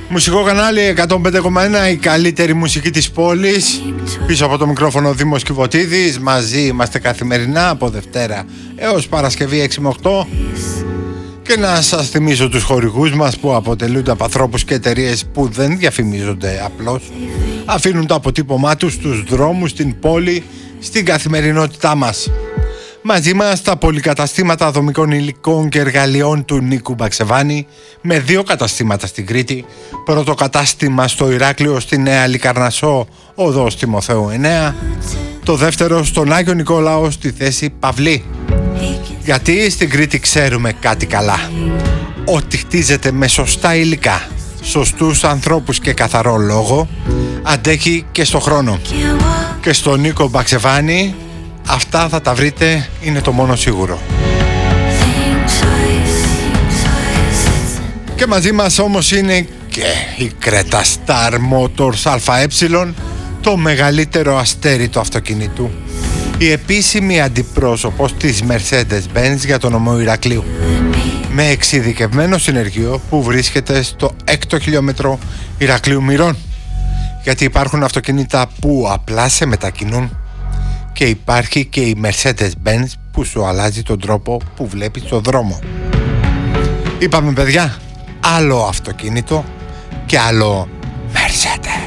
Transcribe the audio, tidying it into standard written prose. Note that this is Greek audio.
Μουσικό κανάλι 105,1, η καλύτερη μουσική της πόλης. Πίσω από το μικρόφωνο Δήμος Κιβωτίδης. Μαζί είμαστε καθημερινά από Δευτέρα έως Παρασκευή 6 με 8. Και να σας θυμίσω τους χορηγούς μας που αποτελούνται από ανθρώπους και εταιρείες που δεν διαφημίζονται απλώς. Αφήνουν το αποτύπωμά τους στους δρόμους, στην πόλη, στην καθημερινότητά μας. Μαζί μας τα πολυκαταστήματα δομικών υλικών και εργαλειών του Νίκου Μπαξεβάνη, με 2 καταστήματα στην Κρήτη, πρώτο κατάστημα στο Ηράκλειο στη Νέα Λικαρνασσό, οδός Τιμοθέου 9, το δεύτερο στον Άγιο Νικόλαο στη θέση Παυλή. Γιατί στην Κρήτη ξέρουμε κάτι καλά: ότι χτίζεται με σωστά υλικά, σωστούς ανθρώπους και καθαρό λόγο, αντέχει και στο χρόνο. Και στον Νίκο Μπαξεβάνη αυτά θα τα βρείτε, είναι το μόνο σίγουρο. Και μαζί μας όμως είναι και η Creta Star Motors ΑΕ, το μεγαλύτερο αστέρι του αυτοκινήτου, η επίσημη αντιπρόσωπος της Mercedes-Benz για τον νομό Ηρακλείου, με εξειδικευμένο συνεργείο που βρίσκεται στο 6ο χιλιόμετρο Ηρακλείου Μυρών. Γιατί υπάρχουν αυτοκίνητα που απλά σε μετακινούν, και υπάρχει και η Mercedes-Benz που σου αλλάζει τον τρόπο που βλέπεις τον δρόμο. Είπαμε παιδιά, άλλο αυτοκίνητο και άλλο Mercedes.